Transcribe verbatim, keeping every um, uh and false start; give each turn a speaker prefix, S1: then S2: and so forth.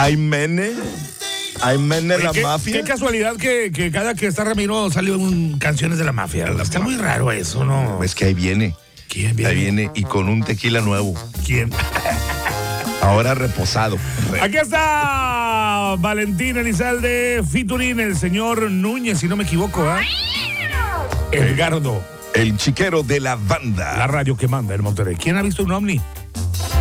S1: Aimene. Aimene la
S2: ¿Qué,
S1: mafia.
S2: Qué casualidad que, que cada que está Ramiro salen un, canciones de la mafia.
S1: La
S2: está
S1: mafia.
S2: muy raro eso, ¿no?
S1: Es que ahí viene.
S2: ¿Quién viene?
S1: Ahí viene y con un tequila nuevo.
S2: ¿Quién?
S1: Ahora reposado.
S2: Aquí está Valentín Elizalde, featuring el señor Núñez, si no me equivoco, ¿eh? Edgardo.
S1: El chiquero de la banda.
S2: La radio que manda en Monterrey. ¿Quién ha visto un ovni?